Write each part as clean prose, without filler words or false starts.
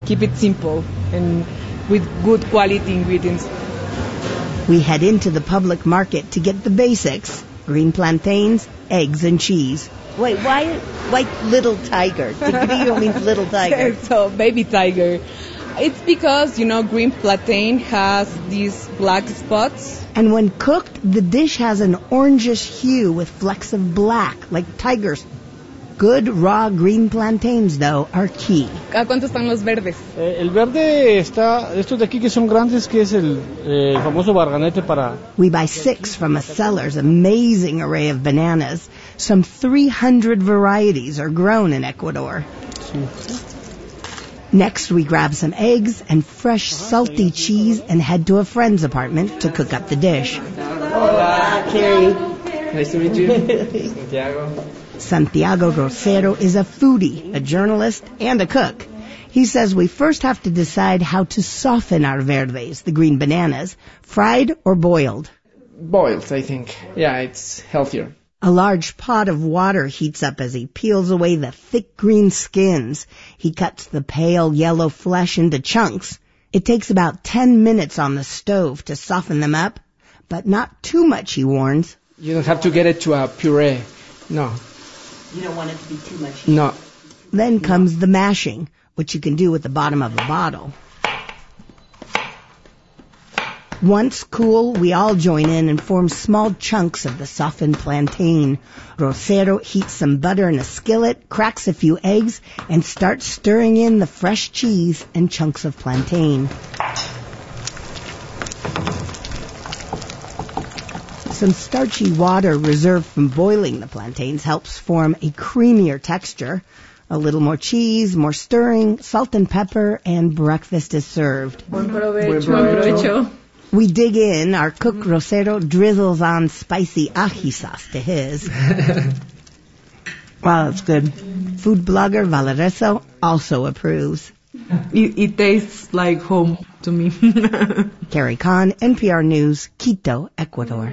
keep it simple and with good quality ingredients. We head into the public market to get the basics: green plantains, eggs, and cheese. Wait, why little tiger? Tigrillo means little tiger. So, baby tiger. It's because, green plantain has these black spots. And when cooked, the dish has an orangish hue with flecks of black, like tigers. Good raw green plantains, though, are key. ¿A cuánto están los verdes? El verde está, estos de aquí que son grandes, que es el famoso barganete para... We buy 6 from a seller's amazing array of bananas. Some 300 varieties are grown in Ecuador. Next, we grab some eggs and fresh salty cheese and head to a friend's apartment to cook up the dish. Hola, Carrie. Nice to meet you. Santiago. Santiago Grosero is a foodie, a journalist, and a cook. He says we first have to decide how to soften our verdes, the green bananas, fried or boiled. Boiled, I think. Yeah, it's healthier. A large pot of water heats up as he peels away the thick green skins. He cuts the pale yellow flesh into chunks. It takes about 10 minutes on the stove to soften them up, but not too much, he warns. You don't have to get it to a puree. No. You don't want it to be too much. No. Then comes the mashing, which you can do with the bottom of a bottle. Once cool, we all join in and form small chunks of the softened plantain. Grosero heats some butter in a skillet, cracks a few eggs, and starts stirring in the fresh cheese and chunks of plantain. Some starchy water reserved from boiling the plantains helps form a creamier texture. A little more cheese, more stirring, salt and pepper, and breakfast is served. Buen provecho. Buen provecho. We dig in. Our cook Grosero drizzles on spicy ají sauce to his. Wow, that's good. Food blogger Valereso also approves. It tastes like home to me. Carrie Kahn, NPR News, Quito, Ecuador.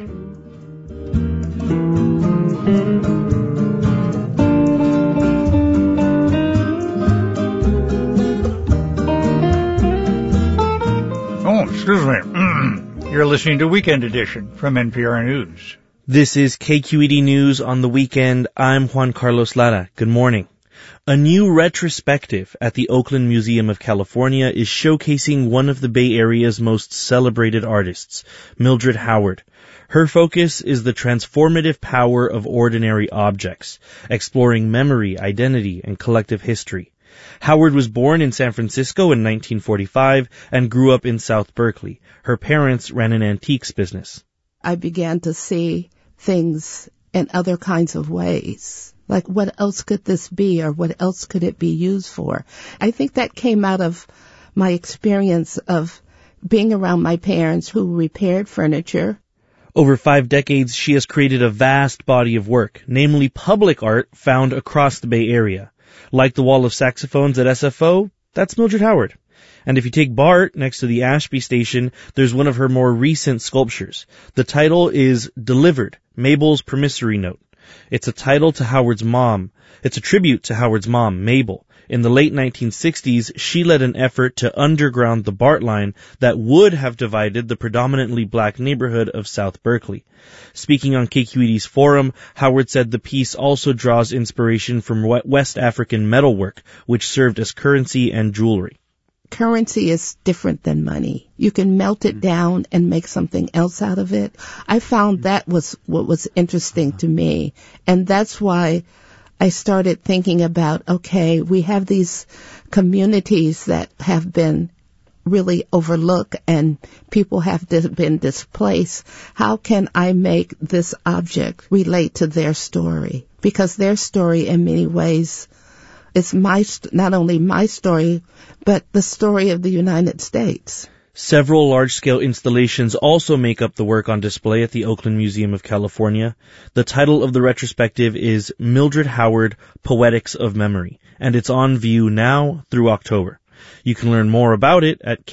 Oh, excuse me. You're listening to Weekend Edition from NPR News. This is KQED News on the weekend. I'm Juan Carlos Lara. Good morning. A new retrospective at the Oakland Museum of California is showcasing one of the Bay Area's most celebrated artists, Mildred Howard. Her focus is the transformative power of ordinary objects, exploring memory, identity, and collective history. Howard was born in San Francisco in 1945 and grew up in South Berkeley. Her parents ran an antiques business. I began to see things in other kinds of ways. Like, what else could this be, or what else could it be used for? I think that came out of my experience of being around my parents who repaired furniture. Over 5 decades, she has created a vast body of work, namely public art found across the Bay Area. Like the wall of saxophones at SFO, that's Mildred Howard. And if you take BART next to the Ashby station, there's one of her more recent sculptures. The title is Delivered, Mabel's Promissory Note. It's a title to Howard's mom. It's a tribute to Howard's mom, Mabel. In the late 1960s, she led an effort to underground the BART line that would have divided the predominantly black neighborhood of South Berkeley. Speaking on KQED's forum, Howard said the piece also draws inspiration from West African metalwork, which served as currency and jewelry. Currency is different than money. You can melt it down and make something else out of it. I found that was what was interesting to me. And that's why I started thinking about, okay, we have these communities that have been really overlooked and people have been displaced. How can I make this object relate to their story? Because their story in many ways is not only my story, but the story of the United States. Several large-scale installations also make up the work on display at the Oakland Museum of California. The title of the retrospective is Mildred Howard, Poetics of Memory, and it's on view now through October. You can learn more about it at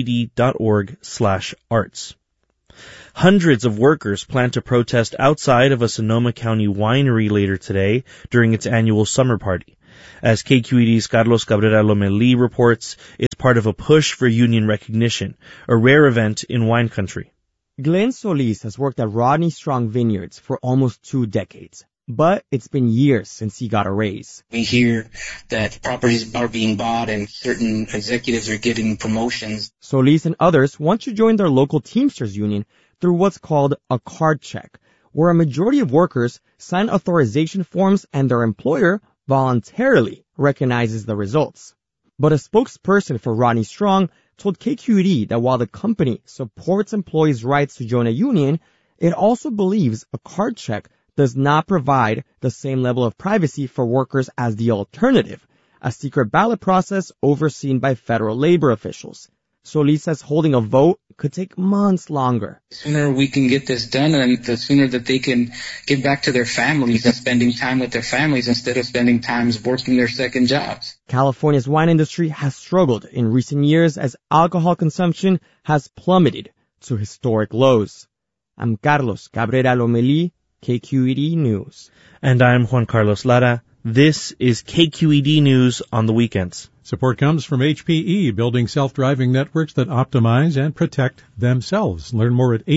kqed.org/arts. Hundreds of workers plan to protest outside of a Sonoma County winery later today during its annual summer party. As KQED's Carlos Cabrera Lomelí reports, it's part of a push for union recognition, a rare event in wine country. Glenn Solis has worked at Rodney Strong Vineyards for almost 2 decades. But it's been years since he got a raise. We hear that properties are being bought and certain executives are getting promotions. Solis and others want to join their local Teamsters union through what's called a card check, where a majority of workers sign authorization forms and their employer voluntarily recognizes the results. But a spokesperson for Rodney Strong told KQED that while the company supports employees' rights to join a union, it also believes a card check does not provide the same level of privacy for workers as the alternative, a secret ballot process overseen by federal labor officials. Solis says holding a vote could take months longer. The sooner we can get this done, and the sooner that they can get back to their families and spending time with their families instead of spending time working their second jobs. California's wine industry has struggled in recent years as alcohol consumption has plummeted to historic lows. I'm Carlos Cabrera Lomelí, KQED News. And I'm Juan Carlos Lara. This is KQED News on the weekends. Support comes from HPE, building self-driving networks that optimize and protect themselves. Learn more at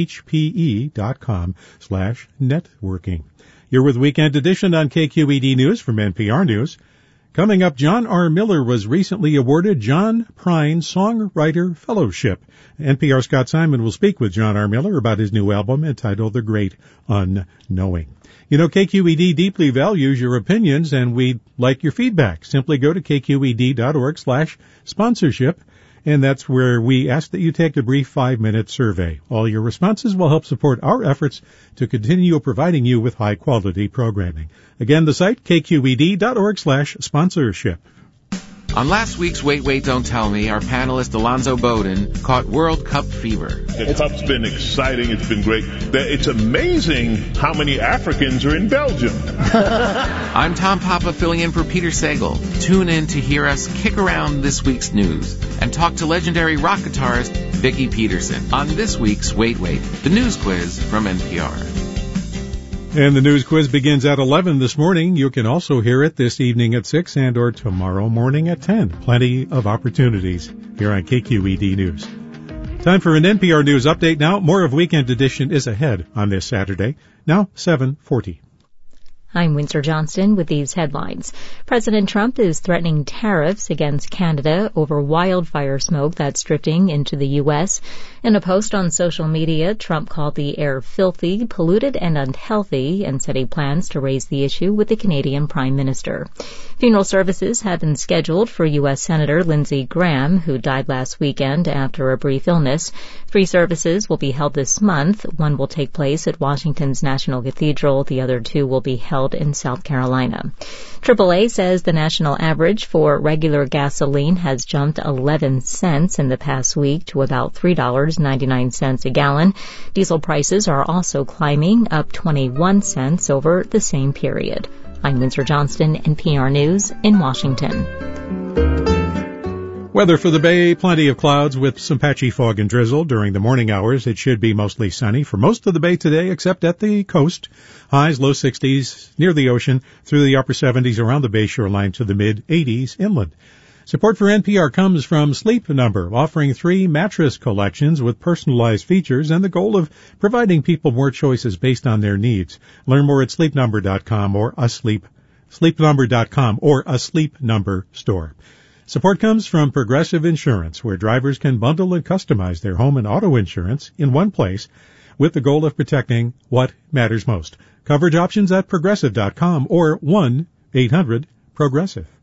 hpe.com/networking. You're with Weekend Edition on KQED News from NPR News. Coming up, John R. Miller was recently awarded John Prine Songwriter Fellowship. NPR Scott Simon will speak with John R. Miller about his new album entitled The Great Unknowing. You know, KQED deeply values your opinions, and we'd like your feedback. Simply go to kqed.org/sponsorship, and that's where we ask that you take a brief 5-minute survey. All your responses will help support our efforts to continue providing you with high-quality programming. Again, the site, kqed.org/sponsorship. On last week's Wait, Wait, Don't Tell Me, our panelist Alonzo Bowden caught World Cup fever. The Cup's been exciting. It's been great. It's amazing how many Africans are in Belgium. I'm Tom Papa filling in for Peter Sagal. Tune in to hear us kick around this week's news and talk to legendary rock guitarist Vicki Peterson on this week's Wait, Wait, the news quiz from NPR. And the news quiz begins at 11 this morning. You can also hear it this evening at 6 and or tomorrow morning at 10. Plenty of opportunities here on KQED News. Time for an NPR News update now. More of Weekend Edition is ahead on this Saturday. Now 7:40. I'm Windsor Johnston with these headlines. President Trump is threatening tariffs against Canada over wildfire smoke that's drifting into the U.S. In a post on social media, Trump called the air filthy, polluted, and unhealthy and said he plans to raise the issue with the Canadian Prime Minister. Funeral services have been scheduled for U.S. Senator Lindsey Graham, who died last weekend after a brief illness. 3 services will be held this month. One will take place at Washington's National Cathedral. The other 2 will be held in South Carolina. AAA says the national average for regular gasoline has jumped 11 cents in the past week to about $3.99 a gallon. Diesel prices are also climbing, up 21 cents over the same period. I'm Windsor Johnston, NPR News in Washington. Weather for the Bay, plenty of clouds with some patchy fog and drizzle during the morning hours. It should be mostly sunny for most of the Bay today, except at the coast. Highs low 60s near the ocean, through the upper 70s around the Bay shoreline to the mid 80s inland. Support for NPR comes from Sleep Number, offering 3 mattress collections with personalized features and the goal of providing people more choices based on their needs. Learn more at sleepnumber.com or sleepnumber.com or a Sleep Number store. Support comes from Progressive Insurance, where drivers can bundle and customize their home and auto insurance in one place with the goal of protecting what matters most. Coverage options at progressive.com or 1-800-PROGRESSIVE.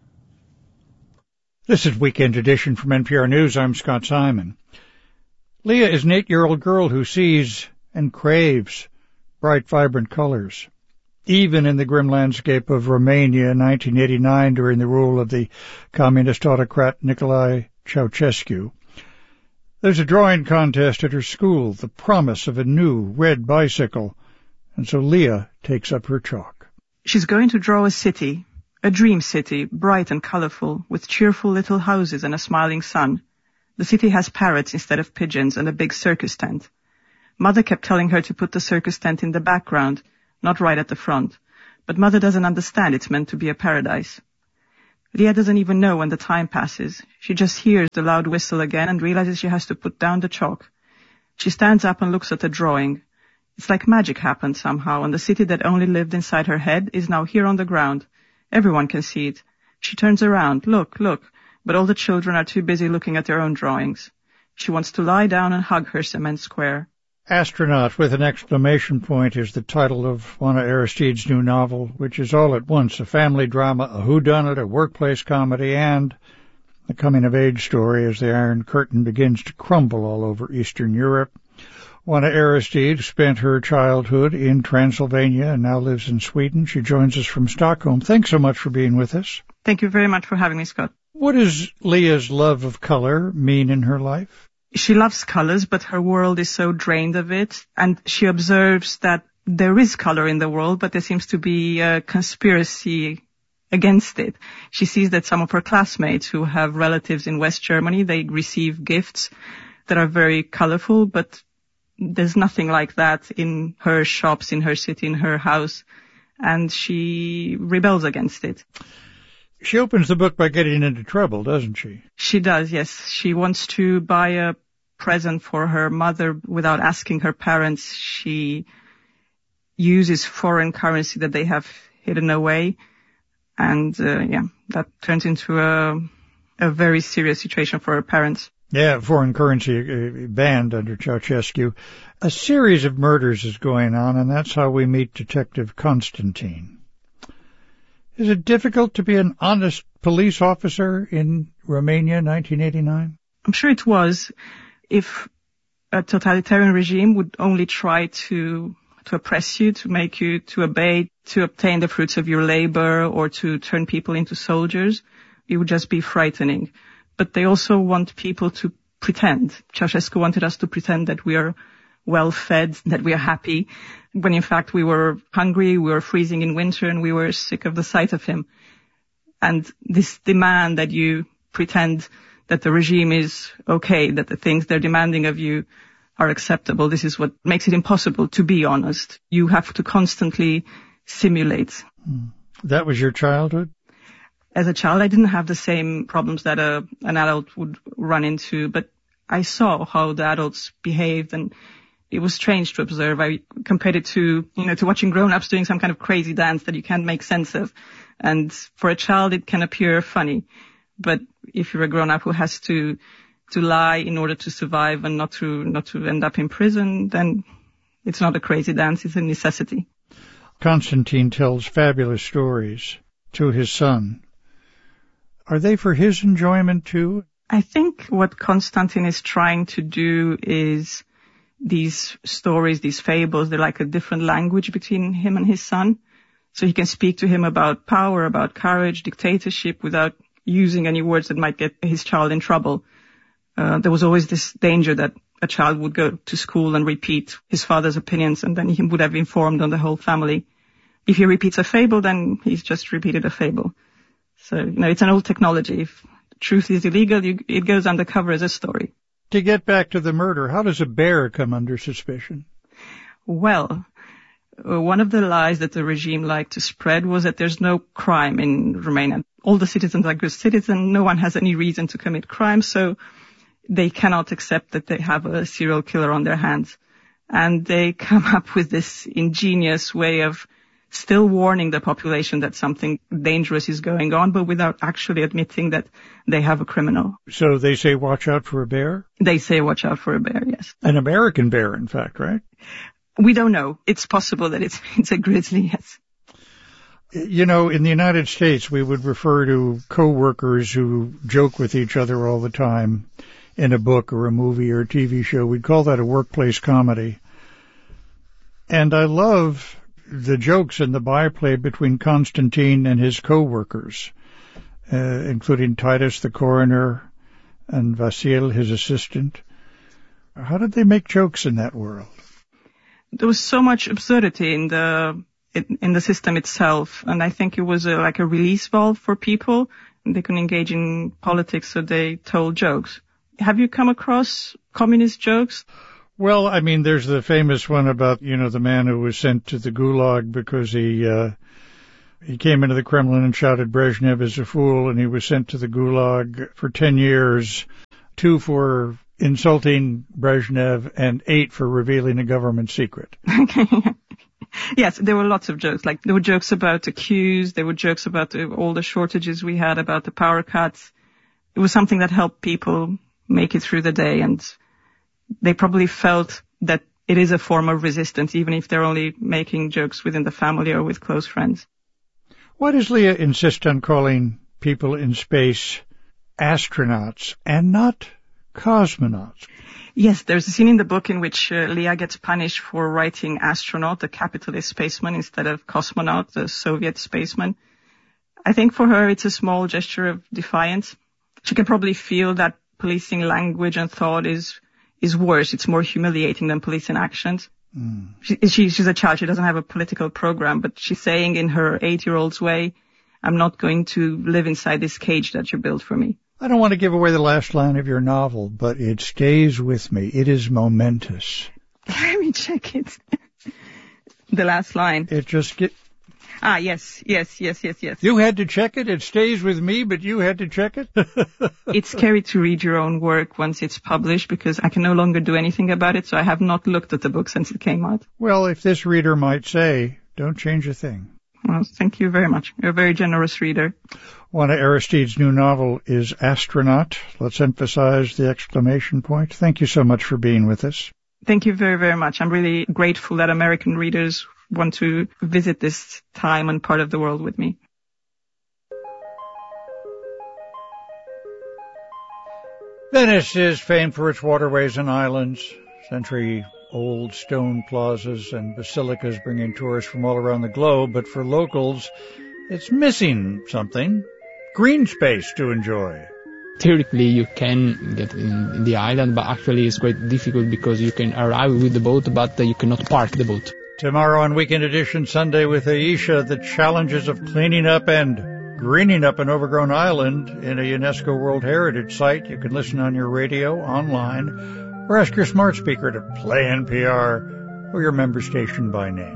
This is Weekend Edition from NPR News. I'm Scott Simon. Leah is an 8-year-old girl who sees and craves bright, vibrant colors. Even in the grim landscape of Romania in 1989 during the rule of the communist autocrat Nicolae Ceausescu. There's a drawing contest at her school, the promise of a new red bicycle, and so Leah takes up her chalk. She's going to draw a city, a dream city, bright and colorful, with cheerful little houses and a smiling sun. The city has parrots instead of pigeons and a big circus tent. Mother kept telling her to put the circus tent in the background, not right at the front. But Mother doesn't understand it's meant to be a paradise. Leah doesn't even know when the time passes. She just hears the loud whistle again and realizes she has to put down the chalk. She stands up and looks at the drawing. It's like magic happened somehow, and the city that only lived inside her head is now here on the ground. Everyone can see it. She turns around. Look, look. But all the children are too busy looking at their own drawings. She wants to lie down and hug her cement square. Astronaut with an exclamation point is the title of Juana Aristide's new novel, which is all at once a family drama, a whodunit, a workplace comedy, and a coming-of-age story as the Iron Curtain begins to crumble all over Eastern Europe. Juana Aristide spent her childhood in Transylvania and now lives in Sweden. She joins us from Stockholm. Thanks so much for being with us. Thank you very much for having me, Scott. What does Leah's love of color mean in her life? She loves colors, but her world is so drained of it. And she observes that there is color in the world, but there seems to be a conspiracy against it. She sees that some of her classmates who have relatives in West Germany, they receive gifts that are very colorful, but there's nothing like that in her shops, in her city, in her house. And she rebels against it. She opens the book by getting into trouble, doesn't she? She does, yes. She wants to buy a present for her mother without asking her parents. She uses foreign currency that they have hidden away. And, that turns into a very serious situation for her parents. Yeah, foreign currency banned under Ceausescu. A series of murders is going on, and that's how we meet Detective Constantine. Is it difficult to be an honest police officer in Romania in 1989? I'm sure it was. If a totalitarian regime would only try to oppress you, to make you to obey, to obtain the fruits of your labor, or to turn people into soldiers, it would just be frightening. But they also want people to pretend. Ceausescu wanted us to pretend that we are well fed, that we are happy, when in fact we were hungry, we were freezing in winter, and we were sick of the sight of him. And this demand that you pretend that the regime is okay, that the things they're demanding of you are acceptable, this is what makes it impossible to be honest. You have to constantly simulate. That was your childhood? As a child, I didn't have the same problems that an adult would run into, but I saw how the adults behaved, and it was strange to observe. I compared it to watching grown-ups doing some kind of crazy dance that you can't make sense of. And for a child, it can appear funny. But if you're a grown-up who has to lie in order to survive and not to end up in prison, then it's not a crazy dance, it's a necessity. Constantine tells fabulous stories to his son. Are they for his enjoyment too? I think what Constantine is trying to do is these stories, these fables, they're like a different language between him and his son. So he can speak to him about power, about courage, dictatorship, without using any words that might get his child in trouble. There was always this danger that a child would go to school and repeat his father's opinions, and then he would have informed on the whole family. If he repeats a fable, then he's just repeated a fable. So, it's an old technology. If truth is illegal, it goes undercover as a story. To get back to the murder, how does a bear come under suspicion? Well, one of the lies that the regime liked to spread was that there's no crime in Romania. All the citizens are good citizens. No one has any reason to commit crime, so they cannot accept that they have a serial killer on their hands. And they come up with this ingenious way of still warning the population that something dangerous is going on, but without actually admitting that they have a criminal. So they say, watch out for a bear? They say, watch out for a bear, yes. An American bear, in fact, right? We don't know. It's possible that it's a grizzly, yes. In the United States, we would refer to co-workers who joke with each other all the time in a book or a movie or a TV show. We'd call that a workplace comedy. And I love the jokes and the byplay between Constantine and his co-workers, including Titus the coroner and Vasil, his assistant. How did they make jokes in that world? There was so much absurdity in the system itself, and I think it was like a release valve for people. They couldn't engage in politics, so they told jokes. Have you come across communist jokes? Well, there's the famous one about, the man who was sent to the Gulag because he He came into the Kremlin and shouted Brezhnev is a fool, and he was sent to the Gulag for 10 years, 2 for insulting Brezhnev and 8 for revealing a government secret. Yes, there were lots of jokes. Like, there were jokes about the queues, there were jokes about all the shortages we had, about the power cuts. It was something that helped people make it through the day, and they probably felt that it is a form of resistance, even if they're only making jokes within the family or with close friends. Why does Leah insist on calling people in space astronauts and not cosmonauts? Yes, there's a scene in the book in which Leah gets punished for writing astronaut, the capitalist spaceman, instead of cosmonaut, the Soviet spaceman. I think for her it's a small gesture of defiance. She can probably feel that policing language and thought is worse. It's more humiliating than policing actions. She's a child. She doesn't have a political program, but she's saying in her 8-year-old's way, I'm not going to live inside this cage that you built for me. I don't want to give away the last line of your novel, but it stays with me. It is momentous. Let me check it. The last line. It just Yes. You had to check it? It stays with me, but you had to check it? It's scary to read your own work once it's published because I can no longer do anything about it, so I have not looked at the book since it came out. Well, if this reader might say, don't change a thing. Well, thank you very much. You're a very generous reader. Juana Aristide's new novel is Astronaut. Let's emphasize the exclamation point. Thank you so much for being with us. Thank you very, very much. I'm really grateful that American readers want to visit this time and part of the world with me. Venice is famed for its waterways and islands, century-old stone plazas and basilicas bringing tourists from all around the globe, but for locals, it's missing something. Green space to enjoy. Theoretically, you can get in the island, but actually it's quite difficult because you can arrive with the boat, but you cannot park the boat. Tomorrow on Weekend Edition Sunday with Aisha, the challenges of cleaning up and greening up an overgrown island in a UNESCO World Heritage Site. You can listen on your radio, online, or ask your smart speaker to play NPR or your member station by name.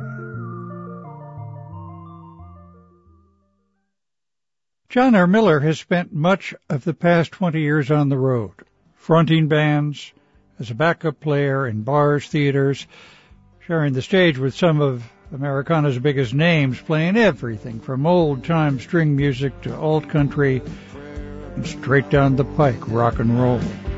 John R. Miller has spent much of the past 20 years on the road, fronting bands, as a backup player in bars, theaters, sharing the stage with some of Americana's biggest names, playing everything from old-time string music to alt country and straight down the pike rock and roll.